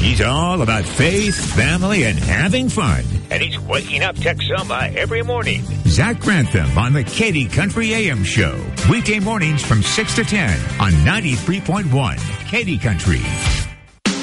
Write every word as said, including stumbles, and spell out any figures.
He's all about faith, family, and having fun. And he's waking up Texoma every morning. Zach Grantham on the Katy Country A M Show. Weekday mornings from six to ten on ninety-three point one Katy Country.